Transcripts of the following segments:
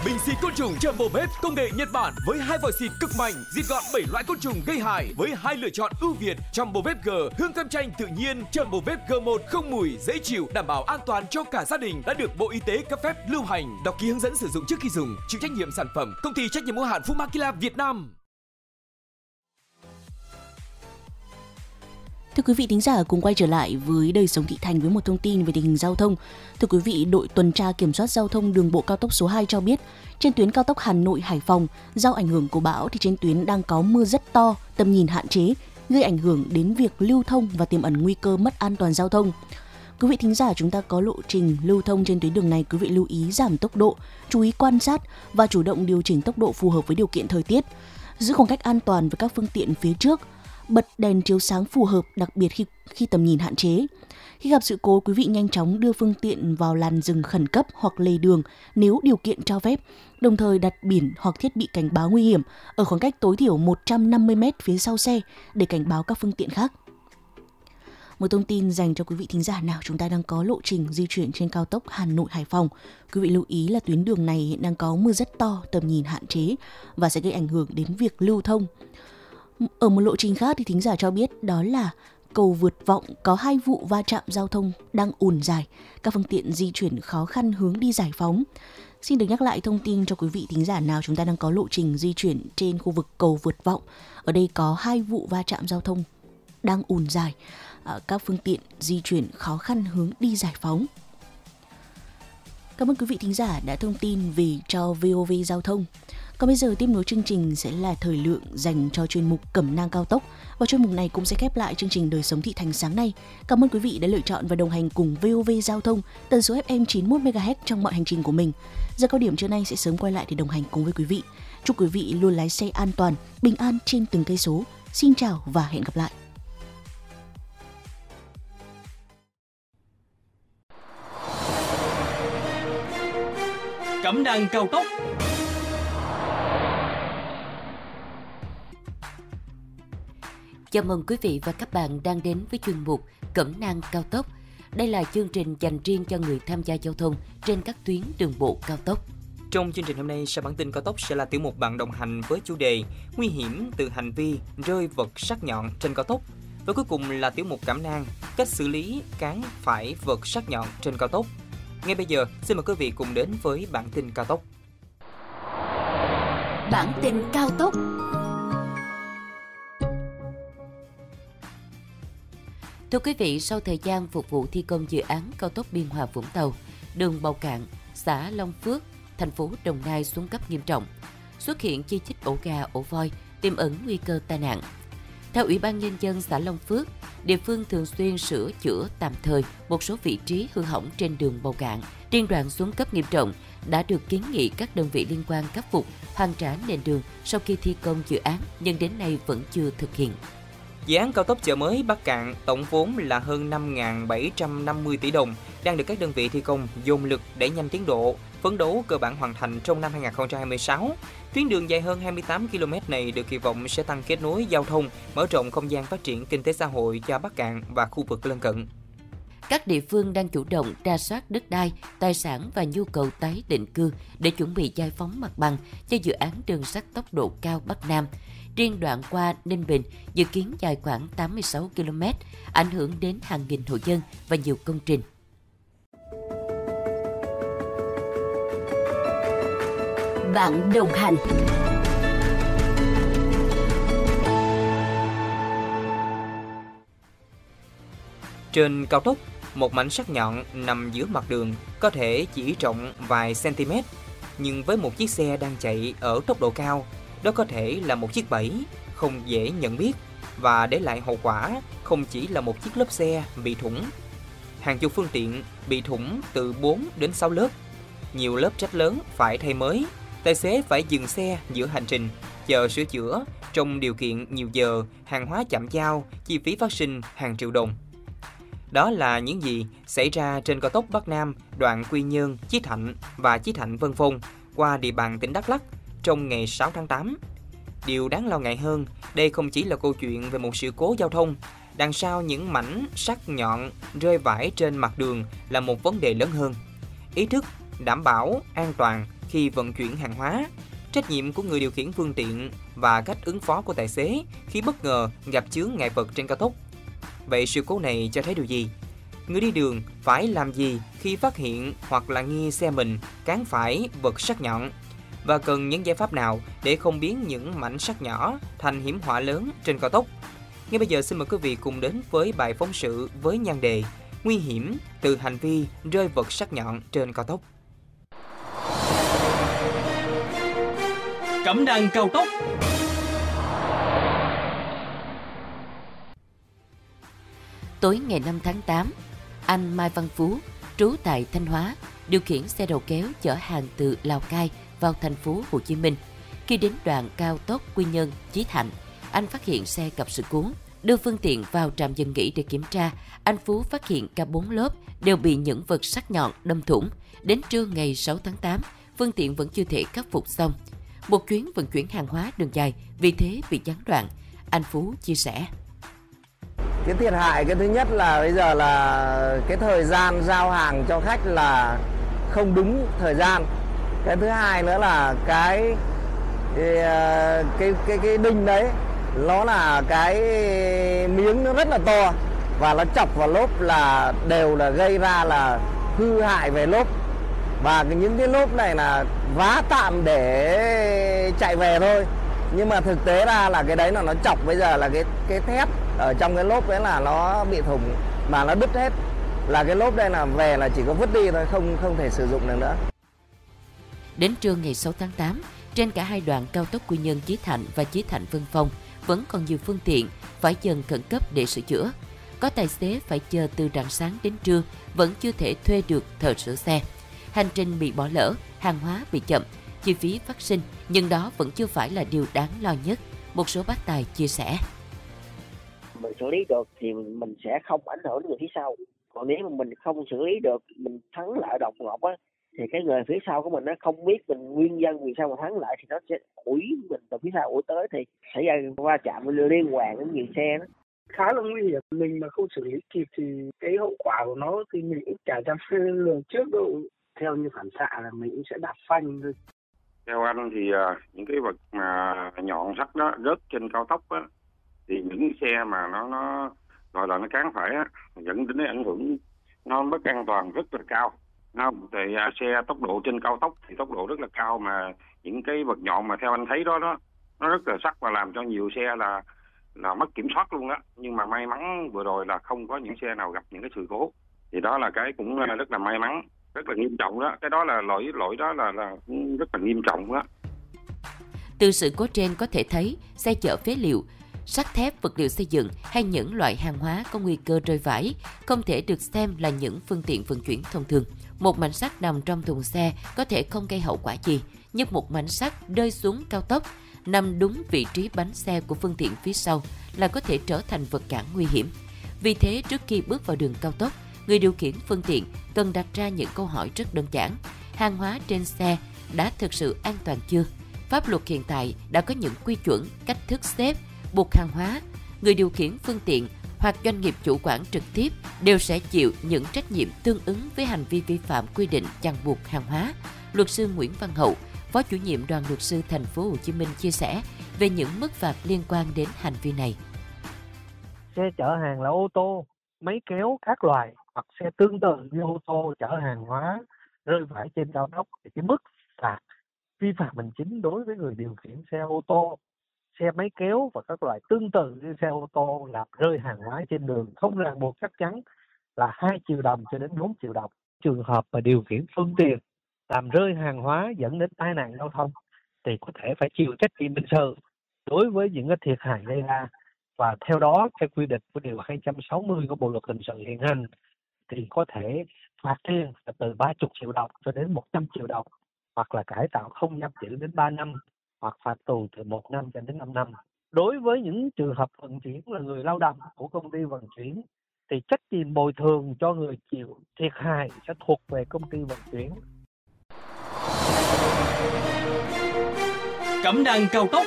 Bình xịt côn trùng Jumbo Babe công nghệ Nhật Bản với 2 vòi xịt cực mạnh, diệt gọn 7 loại côn trùng gây hại với 2 lựa chọn ưu việt. Jumbo Babe G hương cam chanh tự nhiên, Jumbo Babe G1 không mùi, dễ chịu, đảm bảo an toàn cho cả gia đình, đã được Bộ Y tế cấp phép lưu hành. Đọc ký hướng dẫn sử dụng trước khi dùng. Chịu trách nhiệm sản phẩm công ty trách nhiệm hữu hạn Fumakila Việt Nam. Thưa quý vị thính giả, cùng quay trở lại với Đời sống thị thành với một thông tin về tình hình giao thông. Thưa quý vị, đội tuần tra kiểm soát giao thông đường bộ cao tốc số 2 cho biết, trên tuyến cao tốc Hà Nội - Hải Phòng, do ảnh hưởng của bão thì trên tuyến đang có mưa rất to, tầm nhìn hạn chế, gây ảnh hưởng đến việc lưu thông và tiềm ẩn nguy cơ mất an toàn giao thông. Quý vị thính giả, chúng ta có lộ trình lưu thông trên tuyến đường này, quý vị lưu ý giảm tốc độ, chú ý quan sát và chủ động điều chỉnh tốc độ phù hợp với điều kiện thời tiết, giữ khoảng cách an toàn với các phương tiện phía trước, bật đèn chiếu sáng phù hợp, đặc biệt khi tầm nhìn hạn chế. Khi gặp sự cố, quý vị nhanh chóng đưa phương tiện vào làn dừng khẩn cấp hoặc lề đường nếu điều kiện cho phép, đồng thời đặt biển hoặc thiết bị cảnh báo nguy hiểm ở khoảng cách tối thiểu 150 m phía sau xe để cảnh báo các phương tiện khác. Một thông tin dành cho quý vị thính giả nào chúng ta đang có lộ trình di chuyển trên cao tốc Hà Nội - Hải Phòng. Quý vị lưu ý là tuyến đường này hiện đang có mưa rất to, tầm nhìn hạn chế và sẽ gây ảnh hưởng đến việc lưu thông. Ở một lộ trình khác thì thính giả cho biết đó là cầu vượt Vọng có 2 vụ va chạm giao thông đang ùn dài, các phương tiện di chuyển khó khăn hướng đi Giải Phóng. Xin được nhắc lại thông tin cho quý vị thính giả nào chúng ta đang có lộ trình di chuyển trên khu vực cầu vượt Vọng. Ở đây có 2 vụ va chạm giao thông đang ùn dài, các phương tiện di chuyển khó khăn hướng đi Giải Phóng. Cảm ơn quý vị thính giả đã thông tin về cho VOV Giao thông. Còn bây giờ tiếp nối chương trình sẽ là thời lượng dành cho chuyên mục Cẩm nang cao tốc, và chuyên mục này cũng sẽ khép lại chương trình Đời sống thị thành sáng nay. Cảm ơn quý vị đã lựa chọn và đồng hành cùng VOV Giao thông tần số FM 91 MHz trong mọi hành trình của mình. Giờ cao điểm trưa nay sẽ sớm quay lại để đồng hành cùng với quý vị. Chúc quý vị luôn lái xe an toàn, bình an trên từng cây số. Xin chào và hẹn gặp lại. Cẩm nang cao tốc. Chào mừng quý vị và các bạn đang đến với chuyên mục Cẩm nang cao tốc. Đây là chương trình dành riêng cho người tham gia giao thông trên các tuyến đường bộ cao tốc. Trong chương trình hôm nay, sau bản tin cao tốc sẽ là tiểu mục bạn đồng hành với chủ đề nguy hiểm từ hành vi rơi vật sắc nhọn trên cao tốc. Và cuối cùng là tiểu mục Cẩm nang, cách xử lý cán phải vật sắc nhọn trên cao tốc. Ngay bây giờ, xin mời quý vị cùng đến với bản tin cao tốc. Bản tin cao tốc. Thưa quý vị, sau thời gian phục vụ thi công dự án cao tốc Biên Hòa - Vũng Tàu, đường Bầu Cạn, xã Long Phước, thành phố Đồng Nai xuống cấp nghiêm trọng, xuất hiện chi chít ổ gà, ổ voi, tiềm ẩn nguy cơ tai nạn. Theo Ủy ban Nhân dân xã Long Phước, địa phương thường xuyên sửa chữa tạm thời một số vị trí hư hỏng trên đường Bầu Cạn. Riêng đoạn xuống cấp nghiêm trọng đã được kiến nghị các đơn vị liên quan khắc phục, hoàn trả nền đường sau khi thi công dự án, nhưng đến nay vẫn chưa thực hiện. Dự án cao tốc chợ mới Bắc Cạn tổng vốn là hơn 5.750 tỷ đồng, đang được các đơn vị thi công dồn lực đẩy nhanh tiến độ, phấn đấu cơ bản hoàn thành trong năm 2026. Tuyến đường dài hơn 28 km này được kỳ vọng sẽ tăng kết nối giao thông, mở rộng không gian phát triển kinh tế xã hội cho Bắc Cạn và khu vực lân cận. Các địa phương đang chủ động rà soát đất đai, tài sản và nhu cầu tái định cư để chuẩn bị giải phóng mặt bằng cho dự án đường sắt tốc độ cao Bắc Nam. Riêng đoạn qua Ninh Bình dự kiến dài khoảng 86 km, ảnh hưởng đến hàng nghìn hộ dân và nhiều công trình. Bạn đồng hành. Trên cao tốc, một mảnh sắt nhọn nằm giữa mặt đường có thể chỉ rộng vài cm, nhưng với một chiếc xe đang chạy ở tốc độ cao, đó có thể là một chiếc bẫy không dễ nhận biết và để lại hậu quả không chỉ là một chiếc lốp xe bị thủng. Hàng chục phương tiện bị thủng từ 4 đến 6 lớp, nhiều lớp trách lớn phải thay mới, tài xế phải dừng xe giữa hành trình, chờ sửa chữa trong điều kiện nhiều giờ, hàng hóa chạm giao, chi phí phát sinh hàng triệu đồng. Đó là những gì xảy ra trên cao tốc Bắc Nam đoạn Quy Nhơn, Chí Thạnh và Chí Thạnh - Vân Phong qua địa bàn tỉnh Đắk Lắk trong ngày 6 tháng 8. Điều đáng lo ngại hơn, đây không chỉ là câu chuyện về một sự cố giao thông. Đằng sau những mảnh sắt nhọn rơi vãi trên mặt đường là một vấn đề lớn hơn. Ý thức đảm bảo an toàn khi vận chuyển hàng hóa, trách nhiệm của người điều khiển phương tiện và cách ứng phó của tài xế khi bất ngờ gặp chướng ngại vật trên cao tốc. Vậy sự cố này cho thấy điều gì? Người đi đường phải làm gì khi phát hiện hoặc là nghi xe mình cán phải vật sắc nhọn? Và cần những giải pháp nào để không biến những mảnh sắt nhỏ thành hiểm họa lớn trên cao tốc? Ngay bây giờ xin mời quý vị cùng đến với bài phóng sự với nhan đề Nguy hiểm từ hành vi rơi vật sắc nhọn trên cao tốc. Cẩm nang cao tốc. Tối ngày 5 tháng 8, anh Mai Văn Phú, trú tại Thanh Hóa, điều khiển xe đầu kéo chở hàng từ Lào Cai vào thành phố Hồ Chí Minh. Khi đến đoạn cao tốc Quy Nhơn - Chí Thạnh, anh phát hiện xe gặp sự cố. Đưa phương tiện vào trạm dừng nghỉ để kiểm tra, anh Phú phát hiện cả 4 lốp đều bị những vật sắc nhọn đâm thủng. Đến trưa ngày 6 tháng 8, phương tiện vẫn chưa thể khắc phục xong. Một chuyến vận chuyển hàng hóa đường dài vì thế bị gián đoạn. Anh Phú chia sẻ. Cái thiệt hại cái thứ nhất là bây giờ là cái thời gian giao hàng cho khách là không đúng thời gian. Cái thứ hai nữa là cái đinh đấy nó là cái miếng nó rất là to và nó chọc vào lốp là đều là gây ra là hư hại về lốp. Và những cái lốp này là vá tạm để chạy về thôi. Nhưng mà thực tế ra là cái đấy là nó chọc, bây giờ là cái thép ở trong cái lốp đấy là nó bị thủng mà nó đứt hết. Là cái lốp đây là về là chỉ có vứt đi thôi, không thể sử dụng được nữa. Đến trưa ngày 6 tháng 8, trên cả hai đoạn cao tốc Quy Nhơn - Chí Thạnh và Chí Thạnh - Vân Phong vẫn còn nhiều phương tiện phải dừng khẩn cấp để sửa chữa. Có tài xế phải chờ từ rạng sáng đến trưa vẫn chưa thể thuê được thợ sửa xe. Hành trình bị bỏ lỡ, hàng hóa bị chậm, chi phí phát sinh, nhưng đó vẫn chưa phải là điều đáng lo nhất. Một số bác tài chia sẻ. Mình xử lý được thì mình sẽ không ảnh hưởng đến người phía sau. Còn nếu mà mình không xử lý được, mình thắng lại đột ngột á, thì cái người phía sau của mình nó không biết mình nguyên nhân vì sao mà thắng lại thì nó sẽ ủi mình từ phía sau ủi tới thì xảy ra va chạm liên hoàn đến nhiều xe đó. Khá là nguy hiểm, mình mà không xử lý kịp thì cái hậu quả của nó thì mình cũng chả dám lường trước đâu. Theo như phản xạ là mình cũng sẽ đạp phanh thôi. Theo anh thì những cái vật mà nhọn sắt đó rớt trên cao tốc á, thì những xe mà nó gọi là nó cán phải á, dẫn đến ảnh hưởng nó mất an toàn rất là cao. Thì xe tốc độ trên cao tốc thì tốc độ rất là cao, mà những cái vật nhọn mà theo anh thấy đó nó rất là sắc và làm cho nhiều xe là mất kiểm soát luôn đó. Nhưng mà may mắn vừa rồi là không có những xe nào gặp những cái sự cố, thì đó là cái cũng rất là may mắn, rất là nghiêm trọng đó. Cái đó là lỗi đó là rất là nghiêm trọng đó. Từ sự cố trên có thể thấy xe chở phế liệu, sắt thép, vật liệu xây dựng hay những loại hàng hóa có nguy cơ rơi vãi không thể được xem là những phương tiện vận chuyển thông thường. Một mảnh sắt nằm trong thùng xe có thể không gây hậu quả gì, nhưng một mảnh sắt rơi xuống cao tốc nằm đúng vị trí bánh xe của phương tiện phía sau là có thể trở thành vật cản nguy hiểm. Vì thế, trước khi bước vào đường cao tốc, người điều khiển phương tiện cần đặt ra những câu hỏi rất đơn giản. Hàng hóa trên xe đã thực sự an toàn chưa? Pháp luật hiện tại đã có những quy chuẩn, cách thức xếp, buộc hàng hóa. Người điều khiển phương tiện hoặc doanh nghiệp chủ quản trực tiếp đều sẽ chịu những trách nhiệm tương ứng với hành vi vi phạm quy định ràng buộc hàng hóa. Luật sư Nguyễn Văn Hậu, Phó chủ nhiệm Đoàn luật sư Thành phố Hồ Chí Minh chia sẻ về những mức phạt liên quan đến hành vi này. Xe chở hàng là ô tô, máy kéo các loại hoặc xe tương tự như ô tô chở hàng hóa rơi vãi trên cao tốc thì cái mức phạt vi phạm hành chính đối với người điều khiển xe ô tô, xe máy kéo và các loại tương tự như xe ô tô làm rơi hàng hóa trên đường không ràng buộc chắc chắn là 2 triệu đồng cho đến 4 triệu đồng. Trường hợp mà điều khiển phương tiện làm rơi hàng hóa dẫn đến tai nạn giao thông thì có thể phải chịu trách nhiệm hình sự đối với những cái thiệt hại gây ra. Và theo đó, theo quy định của điều 260 của Bộ luật hình sự hiện hành thì có thể phạt tiền từ 30 triệu đồng cho đến 100 triệu đồng, hoặc là cải tạo không giam giữ đến 3 năm, hoặc phạt tù từ 1 năm cho đến 5 năm. Đối với những trường hợp vận chuyển là người lao động của công ty vận chuyển thì trách nhiệm bồi thường cho người chịu thiệt hại sẽ thuộc về công ty vận chuyển. Cẩm nang cao tốc.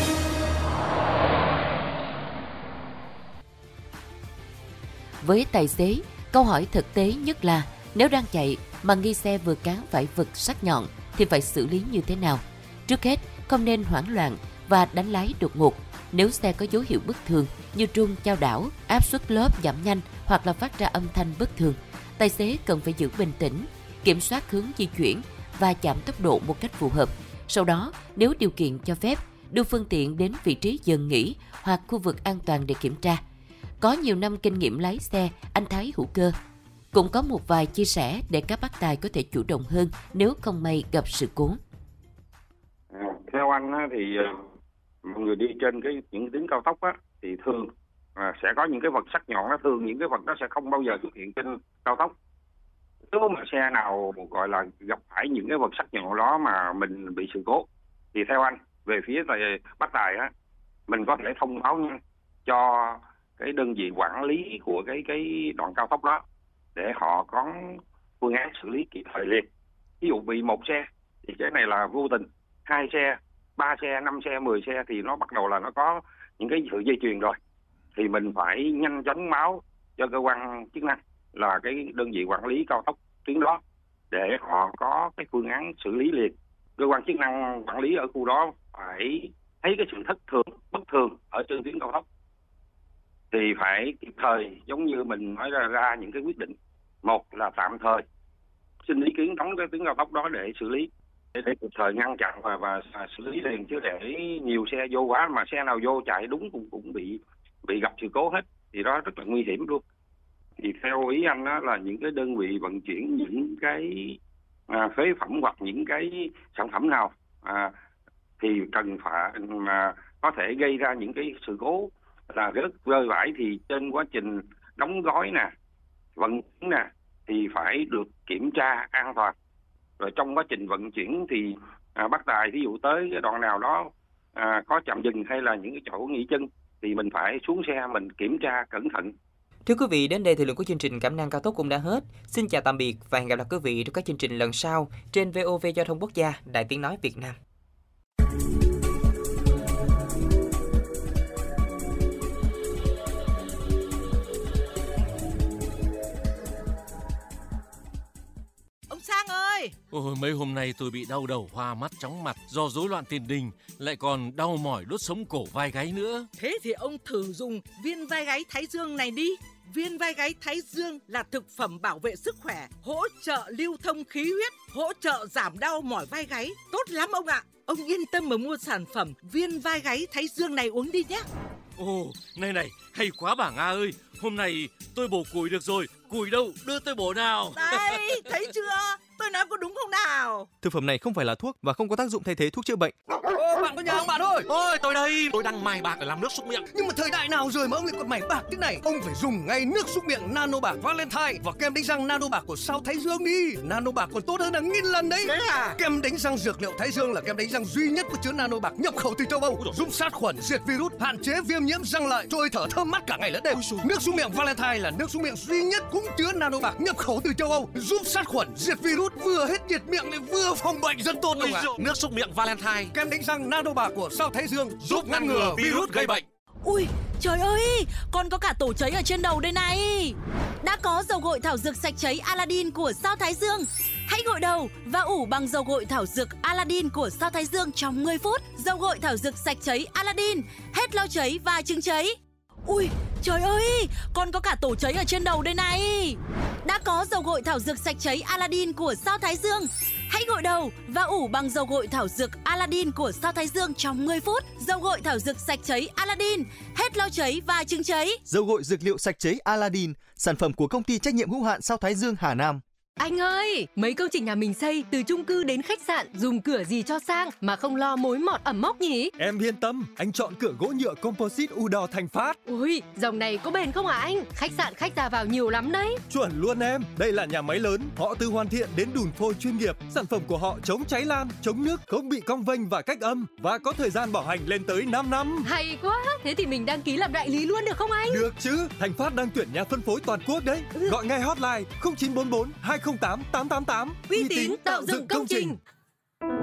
Với tài xế, câu hỏi thực tế nhất là nếu đang chạy mà nghi xe vừa cán phải vật sắc nhọn thì phải xử lý như thế nào? Trước hết, không nên hoảng loạn và đánh lái đột ngột. Nếu xe có dấu hiệu bất thường như rung, chao đảo, áp suất lốp giảm nhanh hoặc là phát ra âm thanh bất thường, tài xế cần phải giữ bình tĩnh, kiểm soát hướng di chuyển và giảm tốc độ một cách phù hợp. Sau đó, nếu điều kiện cho phép, đưa phương tiện đến vị trí dừng nghỉ hoặc khu vực an toàn để kiểm tra. Có nhiều năm kinh nghiệm lái xe, anh Thái Hữu Cơ cũng có một vài chia sẻ để các bác tài có thể chủ động hơn nếu không may gặp sự cố. Theo anh thì mọi người đi trên những tuyến cao tốc thì thường sẽ có những cái vật sắc nhọn, thường những cái vật đó sẽ không bao giờ xuất hiện trên cao tốc. Nếu mà xe nào gọi là gặp phải những cái vật sắc nhọn đó mà mình bị sự cố, thì theo anh về phía bác tài mình có thể thông báo cho cái đơn vị quản lý của cái đoạn cao tốc đó để họ có phương án xử lý kịp thời liền. Ví dụ bị một xe thì cái này là vô tình, 2 xe, 3 xe, 5 xe, 10 xe thì nó bắt đầu là nó có những cái sự dây chuyền rồi, thì mình phải nhanh chóng báo cho cơ quan chức năng là cái đơn vị quản lý cao tốc tuyến đó để họ có cái phương án xử lý liền. Cơ quan chức năng quản lý ở khu đó phải thấy cái sự bất thường ở trên tuyến cao tốc thì phải kịp thời, giống như mình nói ra những cái quyết định. Một là tạm thời xin ý kiến đóng cái tuyến cao tốc đó để xử lý, để kịp thời ngăn chặn và xử lý liền, chứ để nhiều xe vô quá mà xe nào vô chạy đúng cũng bị gặp sự cố hết thì đó rất là nguy hiểm luôn. Thì theo ý anh đó là những cái đơn vị vận chuyển những cái phế phẩm hoặc những cái sản phẩm nào thì cần phải có thể gây ra những cái sự cố là rớt rơi vãi, thì trên quá trình đóng gói vận chuyển thì phải được kiểm tra an toàn. Rồi trong quá trình vận chuyển thì bác tài ví dụ tới cái đoạn nào đó có trạm dừng hay là những cái chỗ nghỉ chân thì mình phải xuống xe mình kiểm tra cẩn thận. Thưa quý vị, đến đây thời lượng của chương trình Cẩm nang cao tốc cũng đã hết. Xin chào tạm biệt và hẹn gặp lại quý vị trong các chương trình lần sau trên VOV Giao thông Quốc gia, Đài Tiếng nói Việt Nam. Ông Sang ơi! Ôi, mấy hôm nay tôi bị đau đầu, hoa mắt, chóng mặt do rối loạn tiền đình, lại còn đau mỏi đốt sống cổ vai gáy nữa. Thế thì ông thử dùng viên vai gáy Thái Dương này đi. Viên vai gáy Thái Dương là thực phẩm bảo vệ sức khỏe, hỗ trợ lưu thông khí huyết, hỗ trợ giảm đau mỏi vai gáy. Tốt lắm ông ạ! Ông yên tâm mà mua sản phẩm viên vai gáy Thái Dương này uống đi nhé. Ồ, này, hay quá bà Nga ơi. Hôm nay tôi bổ củi được rồi. Củi đâu, đưa tôi bổ nào. Đây, thấy chưa? Tôi nói có đúng không nào? Thực phẩm này không phải là thuốc và không có tác dụng thay thế thuốc chữa bệnh. Bạn có nhà không bạn ơi? Ôi, tôi đây, tôi đang mài bạc để làm nước súc miệng. Nhưng mà thời đại nào rồi mà ông lại còn mài bạc thế này? Ông phải dùng ngay nước súc miệng Nano Bạc Valentine và kem đánh răng Nano Bạc của Sao Thái Dương đi. Nano Bạc còn tốt hơn là 1000 lần đấy. Thế à? Kem đánh răng dược liệu Thái Dương là kem đánh răng duy nhất có chứa Nano Bạc nhập khẩu từ châu Âu, giúp sát khuẩn, diệt virus, hạn chế viêm nhiễm răng lợi, cho hơi thở thơm mát cả ngày lẫn đêm. Nước súc miệng Valentine là nước súc miệng duy nhất cũng chứa Nano Bạc nhập khẩu từ châu Âu, giúp sát khuẩn, diệt virus, vừa hết nhiệt miệng lại vừa phòng bệnh, rất tốt không ạ? Nước súc miệng Valentine, kem đánh răng Nano Bạc của Sao Thái Dương giúp ngăn ngừa virus gây bệnh. Ui, trời ơi, con có cả tổ cháy ở trên đầu đây này. Đã có dầu gội thảo dược sạch cháy Aladdin của Sao Thái Dương. Hãy gội đầu và ủ bằng dầu gội thảo dược Aladdin của Sao Thái Dương trong 10 phút. Dầu gội thảo dược sạch cháy Aladdin, hết lau cháy và chứng cháy. Ui, trời ơi, con có cả tổ cháy ở trên đầu đây này. Đã có dầu gội thảo dược sạch cháy Aladdin của Sao Thái Dương. Hãy gội đầu và ủ bằng dầu gội thảo dược Aladdin của Sao Thái Dương trong 10 phút. Dầu gội thảo dược sạch cháy Aladdin, hết lau cháy và chứng cháy. Dầu gội dược liệu sạch cháy Aladdin, sản phẩm của công ty trách nhiệm hữu hạn Sao Thái Dương Hà Nam. Anh ơi, mấy công trình nhà mình xây từ chung cư đến khách sạn, dùng cửa gì cho sang mà không lo mối mọt ẩm mốc nhỉ? Em yên tâm, anh chọn cửa gỗ nhựa composite Udor Thành Phát. Ui, dòng này có bền không hả anh? Khách sạn khách ra vào nhiều lắm đấy. Chuẩn luôn em, đây là nhà máy lớn, họ từ hoàn thiện đến đùn phôi chuyên nghiệp. Sản phẩm của họ chống cháy lan, chống nước, không bị cong vênh và cách âm và có thời gian bảo hành lên tới 5 năm. Hay quá, thế thì mình đăng ký làm đại lý luôn được không anh? Được chứ, Thành Phát đang tuyển nhà phân phối toàn quốc đấy. Gọi ngay hotline 0944 208 888. Uy tín tạo dựng công trình.